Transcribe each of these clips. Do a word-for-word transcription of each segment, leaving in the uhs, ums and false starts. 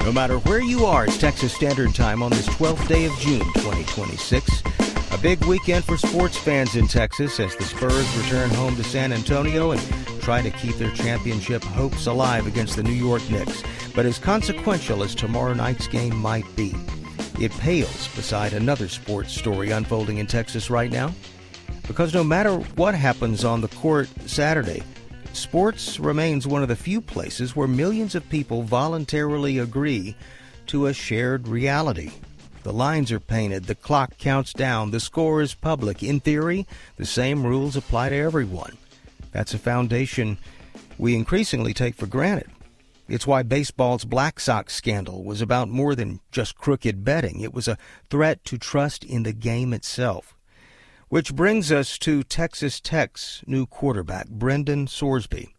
No matter where you are, it's Texas Standard Time on this twelfth day of June, twenty twenty-six. A big weekend for sports fans in Texas as the Spurs return home to San Antonio and try to keep their championship hopes alive against the New York Knicks. But as consequential as tomorrow night's game might be, it pales beside another sports story unfolding in Texas right now. Because no matter what happens on the court Saturday, sports remains one of the few places where millions of people voluntarily agree to a shared reality. The lines are painted, the clock counts down, the score is public. In theory, the same rules apply to everyone. That's a foundation we increasingly take for granted. It's why baseball's Black Sox scandal was about more than just crooked betting. It was a threat to trust in the game itself. Which brings us to Texas Tech's new quarterback, Brendan Sorsby.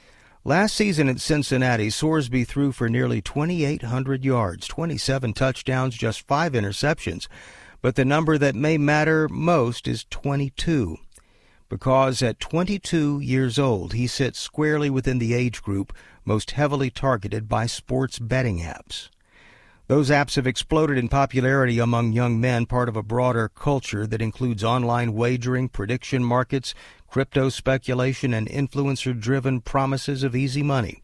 Last season at Cincinnati, Sorsby threw for nearly twenty-eight hundred yards, twenty-seven touchdowns, just five interceptions. But the number that may matter most is twenty-two. Because at twenty-two years old, he sits squarely within the age group most heavily targeted by sports betting apps. Those apps have exploded in popularity among young men, part of a broader culture that includes online wagering, prediction markets, crypto speculation, and influencer-driven promises of easy money.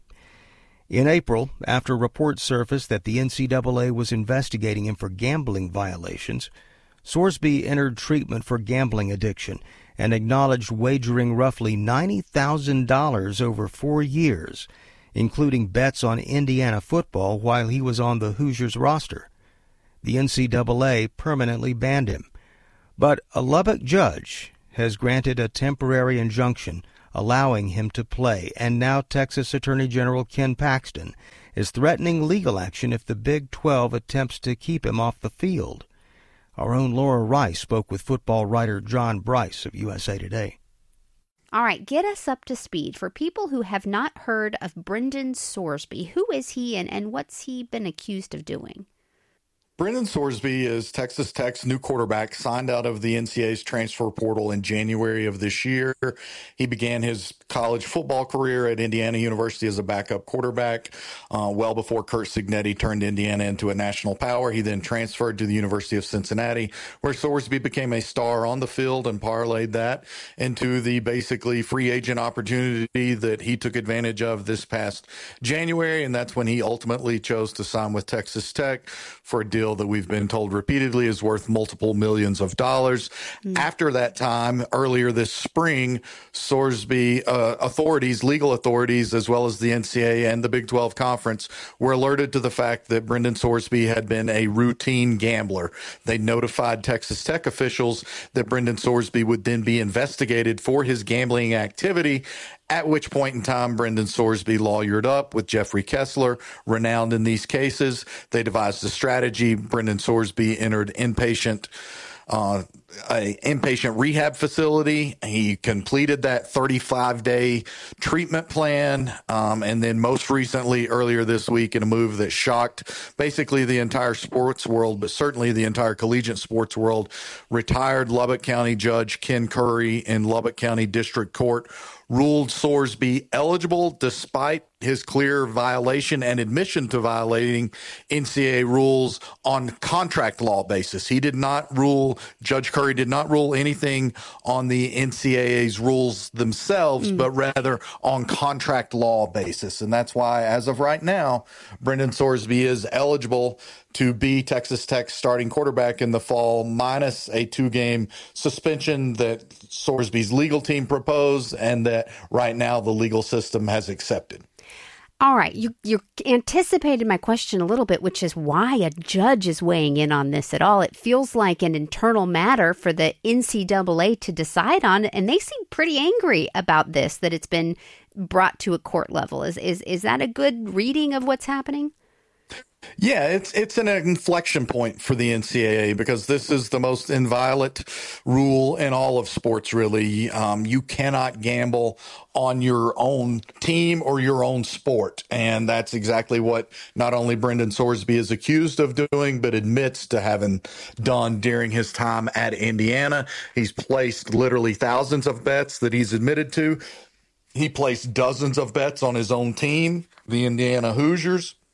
In April, after reports surfaced that the N C double A was investigating him for gambling violations, Sorsby entered treatment for gambling addiction and acknowledged wagering roughly ninety thousand dollars over four years, including bets on Indiana football while he was on the Hoosiers roster. The N C double A permanently banned him. But a Lubbock judge has granted a temporary injunction allowing him to play, and now Texas Attorney General Ken Paxton is threatening legal action if the Big twelve attempts to keep him off the field. Our own Laura Rice spoke with football writer John Bryce of U S A Today. All right, get us up to speed. For people who have not heard of Brendan Sorsby, who is he and, and what's he been accused of doing? Brendan Sorsby is Texas Tech's new quarterback, signed out of the N C double A's transfer portal in January of this year. He began his college football career at Indiana University as a backup quarterback, uh, well before Curt Cignetti turned Indiana into a national power. He then transferred to the University of Cincinnati, where Sorsby became a star on the field and parlayed that into the basically free agent opportunity that he took advantage of this past January, and that's when he ultimately chose to sign with Texas Tech for a deal that we've been told repeatedly is worth multiple millions of dollars. Mm. After that time, earlier this spring, Sorsby uh, authorities, legal authorities, as well as the N C double A and the Big twelve Conference were alerted to the fact that Brendan Sorsby had been a routine gambler. They notified Texas Tech officials that Brendan Sorsby would then be investigated for his gambling activity, at which point in time, Brendan Sorsby lawyered up with Jeffrey Kessler, renowned in these cases. They devised a strategy. Brendan Sorsby entered inpatient uh, a inpatient rehab facility. He completed that thirty-five day treatment plan. Um, and then most recently, earlier this week, in a move that shocked basically the entire sports world, but certainly the entire collegiate sports world, retired Lubbock County Judge Ken Curry in Lubbock County District Court ruled Sorsby eligible despite his clear violation and admission to violating N C double A rules on contract law basis. He did not rule, Judge Curry did not rule anything on the N C double A's rules themselves, mm. but rather on contract law basis. And that's why, as of right now, Brendan Sorsby is eligible to be Texas Tech's starting quarterback in the fall, minus a two-game suspension that Sorsby's legal team proposed and that right now the legal system has accepted. All right, you you anticipated my question a little bit, which is why a judge is weighing in on this at all. It feels like an internal matter for the N C double A to decide on, and they seem pretty angry about this, that it's been brought to a court level. Is is is that a good reading of what's happening? Yeah, it's it's an inflection point for the N C double A because this is the most inviolate rule in all of sports, really. Um, you cannot gamble on your own team or your own sport. And that's exactly what not only Brendan Sorsby is accused of doing, but admits to having done during his time at Indiana. He's placed literally thousands of bets that he's admitted to. He placed dozens of bets on his own team, the Indiana Hoosiers.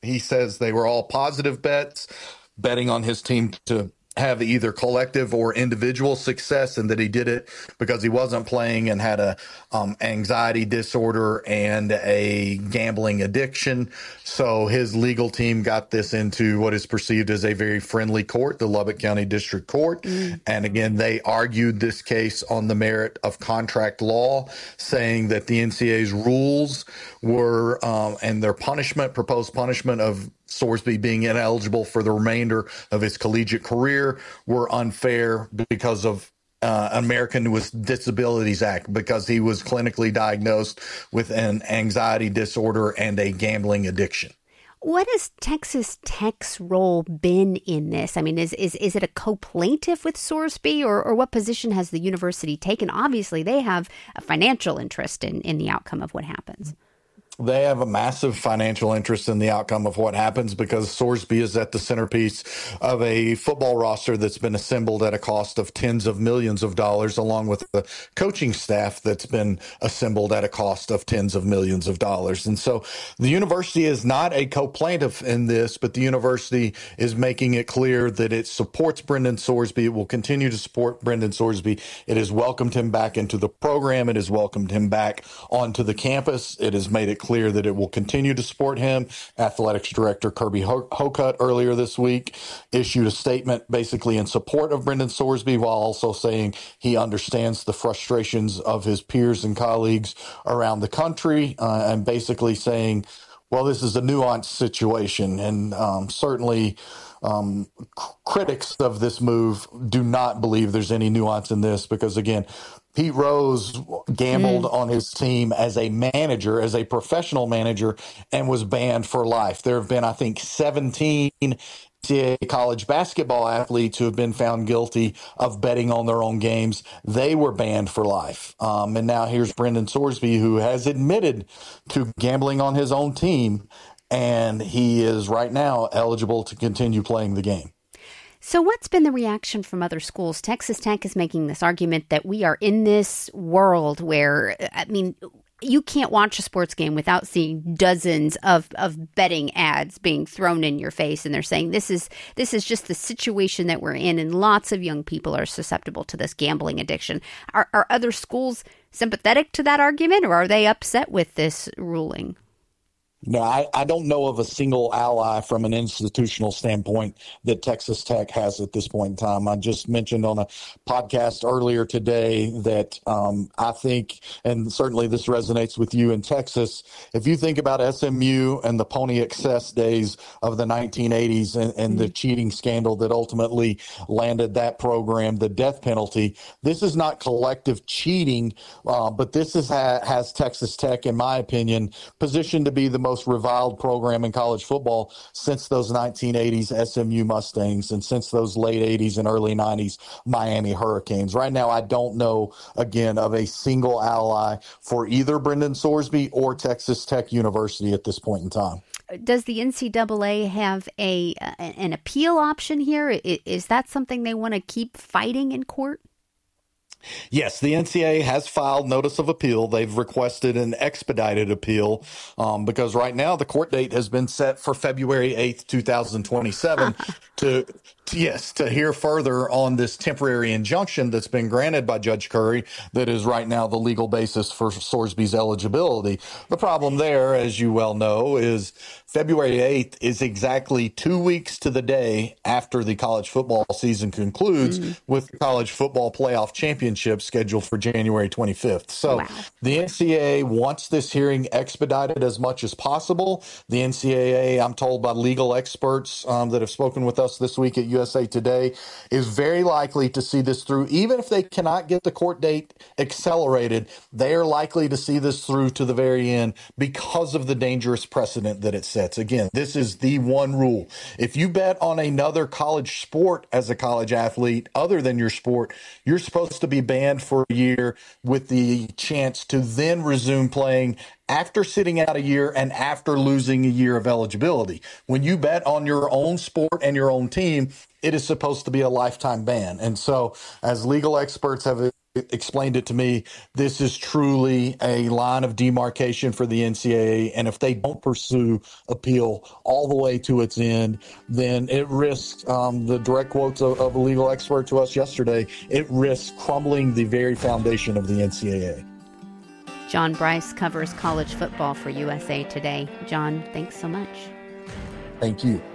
He says they were all positive bets, betting on his team to have either collective or individual success, and that he did it because he wasn't playing and had a um, anxiety disorder and a gambling addiction. So his legal team got this into what is perceived as a very friendly court, the Lubbock County District Court. Mm. And again, they argued this case on the merit of contract law, saying that the N C A A's rules were um, and their punishment, proposed punishment of Sorsby being ineligible for the remainder of his collegiate career were unfair because of uh, American with Disabilities Act, because he was clinically diagnosed with an anxiety disorder and a gambling addiction. What has Texas Tech's role been in this? I mean, is is, is it a co-plaintiff with Sorsby, or, or what position has the university taken? Obviously, they have a financial interest in, in the outcome of what happens. They have a massive financial interest in the outcome of what happens because Sorsby is at the centerpiece of a football roster that's been assembled at a cost of tens of millions of dollars, along with the coaching staff that's been assembled at a cost of tens of millions of dollars. And so the university is not a co-plaintiff in this, but the university is making it clear that it supports Brendan Sorsby. It will continue to support Brendan Sorsby. It has welcomed him back into the program. It has welcomed him back onto the campus. It has made it clear that it will continue to support him. Athletics Director Kirby Hocutt earlier this week issued a statement basically in support of Brendan Sorsby, while also saying he understands the frustrations of his peers and colleagues around the country, uh, and basically saying, well, this is a nuanced situation, and um, certainly Um, critics of this move do not believe there's any nuance in this because, again, Pete Rose gambled mm. on his team as a manager, as a professional manager, and was banned for life. There have been, I think, seventeen N C A A college basketball athletes who have been found guilty of betting on their own games. They were banned for life. Um, and now here's Brendan Sorsby, who has admitted to gambling on his own team, and he is right now eligible to continue playing the game. So what's been the reaction from other schools? Texas Tech is making this argument that we are in this world where, I mean, you can't watch a sports game without seeing dozens of, of betting ads being thrown in your face. And they're saying this is this is just the situation that we're in, and lots of young people are susceptible to this gambling addiction. Are, are other schools sympathetic to that argument, or are they upset with this ruling? No, I, I don't know of a single ally from an institutional standpoint that Texas Tech has at this point in time. I just mentioned on a podcast earlier today that um, I think, and certainly this resonates with you in Texas, if you think about S M U and the Pony Excess days of the nineteen eighties and, and the cheating scandal that ultimately landed that program, the death penalty, this is not collective cheating, uh, but this is ha- has Texas Tech, in my opinion, positioned to be the most most reviled program in college football since those nineteen eighties S M U Mustangs and since those late eighties and early nineties Miami Hurricanes. Right now, I don't know, again, of a single ally for either Brendan Sorsby or Texas Tech University at this point in time. Does the N C double A have a an appeal option here? Is that something they want to keep fighting in court? Yes, the N C A A has filed notice of appeal. They've requested an expedited appeal um, because right now the court date has been set for February eighth, twenty twenty-seven to, to, yes, to hear further on this temporary injunction that's been granted by Judge Curry that is right now the legal basis for Sorsby's eligibility. The problem there, as you well know, is February eighth is exactly two weeks to the day after the college football season concludes mm. with the college football playoff championship scheduled for January twenty-fifth. So wow. The N C A A wants this hearing expedited as much as possible. The N C A A, I'm told by legal experts um, that have spoken with us this week at U S A Today, is very likely to see this through. Even if they cannot get the court date accelerated, they are likely to see this through to the very end because of the dangerous precedent that it sets. Again, this is the one rule. If you bet on another college sport as a college athlete other than your sport, you're supposed to be banned for a year with the chance to then resume playing after sitting out a year and after losing a year of eligibility. When you bet on your own sport and your own team, it is supposed to be a lifetime ban. And so, as legal experts have explained it to me. This is truly a line of demarcation for the N C double A, and if they don't pursue appeal all the way to its end, then it risks, um, the direct quotes of, of a legal expert to us yesterday, it risks crumbling the very foundation of the N C double A. John Bryce covers college football for U S A Today. John, thanks so much. Thank you.